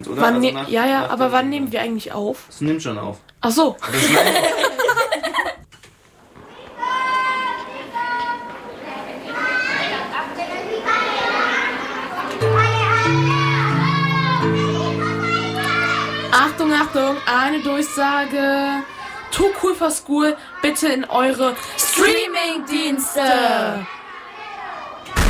Oder? Wann Also aber wann nehmen wir eigentlich auf? Das nimmt schon auf. Ach so. Achtung, Achtung, eine Durchsage. Too Cool for School, bitte in eure Streaming-Dienste.